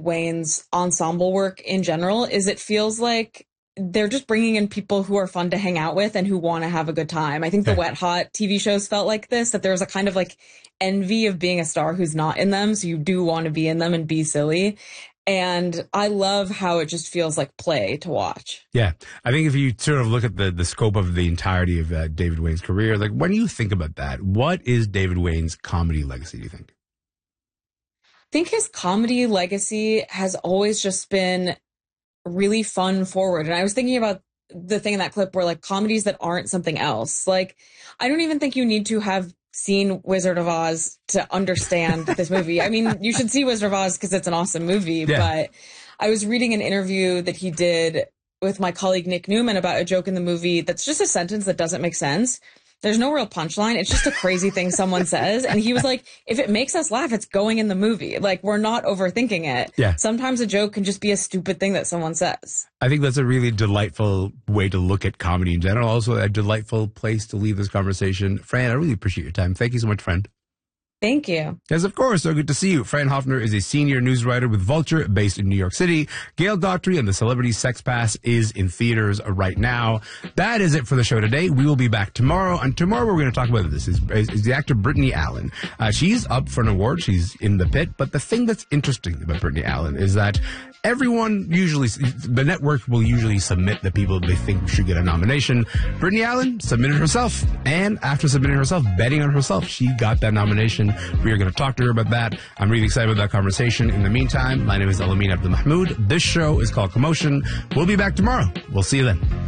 Wayne's ensemble work in general is it feels like they're just bringing in people who are fun to hang out with and who want to have a good time. I think the Wet Hot TV shows felt like this, that there's a kind of like envy of being a star who's not in them. So you do want to be in them and be silly. And I love how it just feels like play to watch. Yeah. I think if you sort of look at the scope of the entirety of David Wayne's career, like when you think about that, what is David Wayne's comedy legacy, do you think? I think his comedy legacy has always just been really fun forward. And I was thinking about the thing in that clip where like comedies that aren't something else. Like, I don't even think you need to have seen Wizard of Oz to understand this movie. I mean, you should see Wizard of Oz because it's an awesome movie. Yeah. But I was reading an interview that he did with my colleague Nick Newman about a joke in the movie that's just a sentence that doesn't make sense. There's no real punchline. It's just a crazy thing someone says. And he was like, if it makes us laugh, it's going in the movie. Like, we're not overthinking it. Yeah. Sometimes a joke can just be a stupid thing that someone says. I think that's a really delightful way to look at comedy in general. Also a delightful place to leave this conversation. Fran, I really appreciate your time. Thank you so much, friend. Thank you. Yes, of course. So good to see you. Fran Hoffner is a senior news writer with Vulture based in New York City. Gail Daughtry and the Celebrity Sex Pass is in theaters right now. That is it for the show today. We will be back tomorrow. And tomorrow we're going to talk about this is the actor Brittany Allen. She's up for an award. She's in the pit. But the thing that's interesting about Brittany Allen is that everyone usually, the network will usually submit the people they think should get a nomination. Brittany Allen submitted herself. And after submitting herself, betting on herself, she got that nomination. We are going to talk to her about that. I'm really excited about that conversation. In the meantime, my name is Elamin Abdelmahmoud. This show is called Commotion. We'll be back tomorrow. We'll see you then.